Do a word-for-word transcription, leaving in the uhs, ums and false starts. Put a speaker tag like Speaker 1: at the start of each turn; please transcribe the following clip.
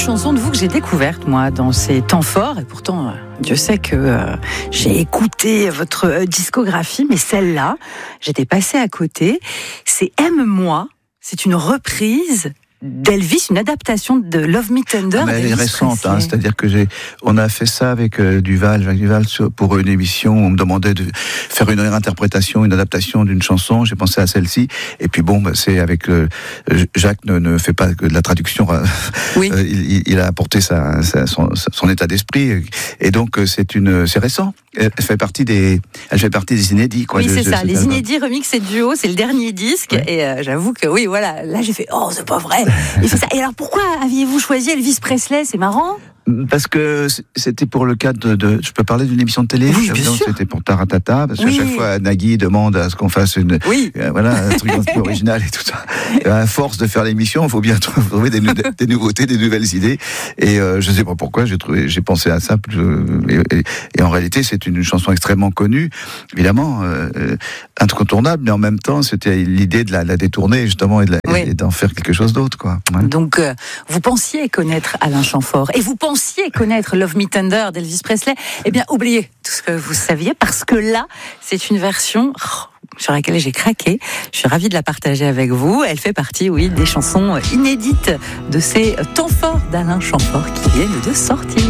Speaker 1: chanson de vous que j'ai découverte, moi, dans ces temps forts. Et pourtant, euh, Dieu sait que euh, j'ai écouté votre euh, discographie, mais celle-là, j'étais passée à côté. C'est Aime-moi. C'est une reprise d'Elvis, une adaptation de Love Me Tender.
Speaker 2: Ah, mais elle est récente, hein, c'est-à-dire que j'ai, on a fait ça avec euh, Duval, Jacques Duval, sur, pour une émission. On me demandait de faire une réinterprétation, une adaptation d'une chanson. J'ai pensé à celle-ci. Et puis bon, bah, c'est avec euh, Jacques ne, ne fait pas que de la traduction. Oui. Euh, il, il a apporté sa, sa, son, son état d'esprit. Et donc c'est une, c'est récent. Elle fait partie des, elle fait partie des inédits, quoi.
Speaker 1: Oui,
Speaker 2: de,
Speaker 1: c'est
Speaker 2: de,
Speaker 1: ça.
Speaker 2: de,
Speaker 1: Les
Speaker 2: de,
Speaker 1: inédits remix et duo, c'est le dernier disque. Oui. Et euh, j'avoue que oui, voilà. Là, j'ai fait, oh, c'est pas vrai. Il fait ça. Et alors, pourquoi aviez-vous choisi Elvis Presley? C'est marrant.
Speaker 2: Parce que c'était pour le cadre de, de... Je peux parler d'une émission de télé?
Speaker 1: Oui, bien sûr.
Speaker 2: C'était pour Taratata, parce qu'à
Speaker 1: oui.
Speaker 2: chaque fois, Nagui demande à ce qu'on fasse une...
Speaker 1: Oui.
Speaker 2: Euh, voilà, un truc un peu original et tout ça. Et à force de faire l'émission, il faut bien trouver des, nou- des nouveautés, des nouvelles idées. Et euh, je ne sais pas pourquoi, j'ai, trouvé, j'ai pensé à ça. Et, et, et en réalité, c'est une chanson extrêmement connue, évidemment, euh, incontournable, mais en même temps, c'était l'idée de la, la détourner, justement, et, de la, oui. et d'en faire quelque chose d'autre, quoi. Ouais.
Speaker 1: Donc, euh, vous pensiez connaître Alain Chamfort, et vous pensiez connaître Love Me Tender d'Elvis Presley. Eh bien, oubliez tout ce que vous saviez, parce que là, c'est une version oh, sur laquelle j'ai craqué. Je suis ravie de la partager avec vous. Elle fait partie, oui, des chansons inédites de ces temps forts d'Alain Chamfort qui viennent de sortir.